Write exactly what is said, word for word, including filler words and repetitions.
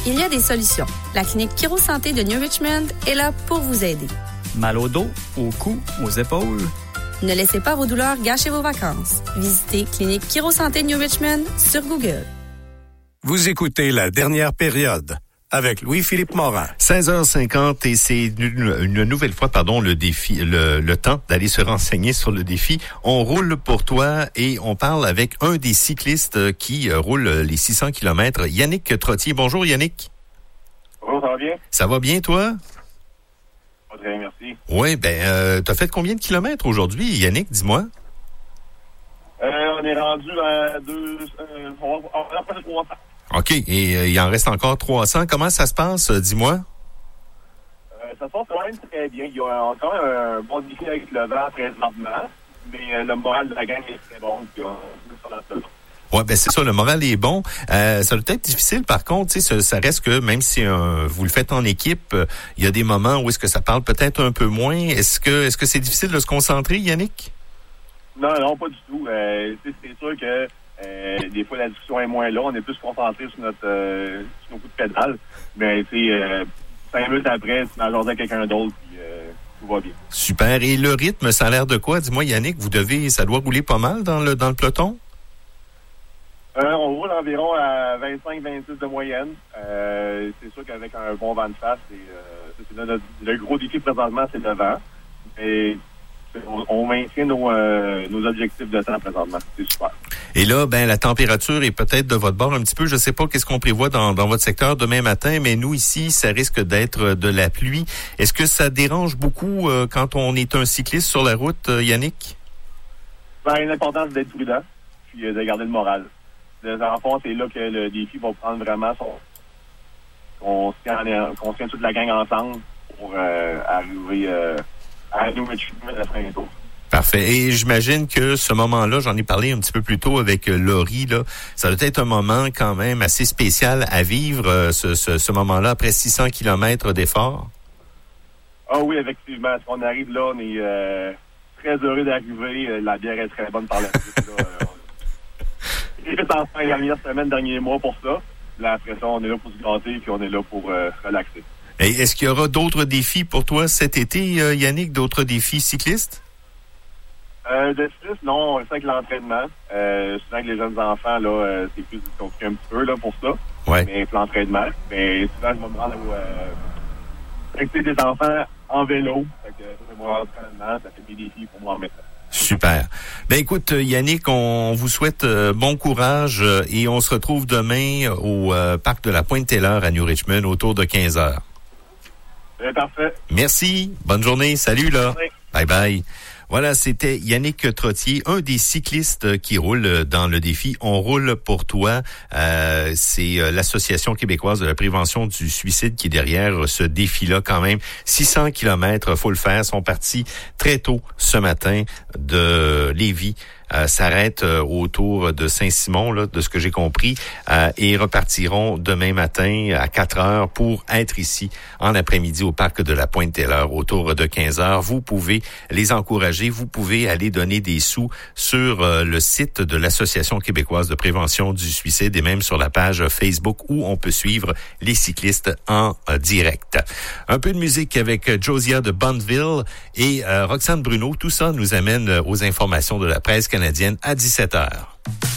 il y a des solutions. La clinique Chirosanté de New Richmond est là pour vous aider. Mal au dos, au cou, aux épaules? Ne laissez pas vos douleurs gâcher vos vacances. Visitez Clinique Chirosanté New Richmond sur Google. Vous écoutez La Dernière Période avec Louis-Philippe Morin. seize heures cinquante et c'est une, une nouvelle fois, pardon, le défi, le, le temps d'aller se renseigner sur le défi. On roule pour toi et on parle avec un des cyclistes qui roule les six cents kilomètres, Yannick Trottier. Bonjour Yannick. Bonjour, ça va bien? Ça va bien toi? Très bien, merci. Oui, ben, euh, t'as fait combien de kilomètres aujourd'hui, Yannick, dis-moi? Euh, on est rendu à deux, euh, on va passer trois cents. OK, et euh, il en reste encore trois cents. Comment ça se passe, euh, dis-moi? Euh, ça se passe quand même très bien. Il y a encore un bon défi avec le vent présentement, mais euh, le moral de la gang est très bon. Puis, on est sur la peloton. Ouais, ben c'est ça, le moral est bon. Euh, ça doit être difficile, par contre, tu sais, ça, ça reste que même si euh, vous le faites en équipe, euh, il y a des moments où est-ce que ça parle peut-être un peu moins. Est-ce que est-ce que c'est difficile de se concentrer, Yannick? Non, non, pas du tout. Euh, c'est sûr que euh, des fois la discussion est moins là, on est plus concentré sur notre euh, sur nos coups de pédale. Mais tu sais, euh, cinq minutes après, tu m'as jasé à quelqu'un d'autre, puis euh, tout va bien. Super. Et le rythme, ça a l'air de quoi? Dis-moi, Yannick, vous devez, ça doit rouler pas mal dans le dans le peloton? Euh, on roule environ à vingt-cinq vingt-six de moyenne. Euh, c'est sûr qu'avec un bon vent de face, c'est, euh, c'est le, le gros défi présentement, c'est le vent. Et on, on maintient nos, euh, nos objectifs de temps présentement. C'est super. Et là, ben la température est peut-être de votre bord un petit peu. Je sais pas qu'est-ce qu'on prévoit dans, dans votre secteur demain matin, mais nous ici, ça risque d'être de la pluie. Est-ce que ça dérange beaucoup euh, quand on est un cycliste sur la route, euh, Yannick? Ben, l'important, c'est d'être prudent, puis euh, de garder le moral. En fond, c'est là que le défi va prendre vraiment son... qu'on se tient, qu'on se tient toute la gang ensemble pour euh, arriver euh, à New Richmond à la fin du tour. Parfait. Et j'imagine que ce moment-là, j'en ai parlé un petit peu plus tôt avec euh, Laurie, là, ça doit être un moment quand même assez spécial à vivre, euh, ce, ce, ce moment-là, après six cents kilomètres d'efforts. Ah oui, effectivement. Quand on arrive là, on est euh, très heureux d'arriver. La bière est très bonne par la suite. Là, J'ai fait en fin dernière semaine, dernier mois pour ça. Là, après ça, on est là pour se gâter puis on est là pour euh, relaxer. Et est-ce qu'il y aura d'autres défis pour toi cet été, euh, Yannick, d'autres défis cyclistes? Euh, de cyclistes, non, on le fait avec l'entraînement. Euh, souvent avec les jeunes enfants, là, euh, c'est plus compliqué un petit peu là, pour ça. Ouais. Mais pour l'entraînement. Mais souvent, je vais me rendre au euh, des enfants en vélo. Fait que c'est mon entraînement, ça fait des défis pour moi en mettre. Super. Ben écoute, Yannick, on vous souhaite euh, bon courage euh, et on se retrouve demain au euh, parc de la Pointe-Taylor à New Richmond autour de quinze heures. C'est parfait. Merci. Bonne journée. Salut là. Oui. Bye bye. Voilà, c'était Yannick Trottier, un des cyclistes qui roule dans le défi On roule pour toi. Euh, c'est l'Association québécoise de la prévention du suicide qui est derrière ce défi-là quand même. six cents kilomètres, faut le faire, sont partis très tôt ce matin de Lévis. Euh, s'arrêtent euh, autour de Saint-Simon, là, de ce que j'ai compris, euh, et repartiront demain matin à quatre heures pour être ici en après-midi au parc de la Pointe-Taylor autour de quinze heures. Vous pouvez les encourager, vous pouvez aller donner des sous sur euh, le site de l'Association québécoise de prévention du suicide et même sur la page Facebook où on peut suivre les cyclistes en euh, direct. Un peu de musique avec Josiah de Bonneville et euh, Roxane Bruno. Tout ça nous amène aux informations de la presse canadienne à dix-sept heures.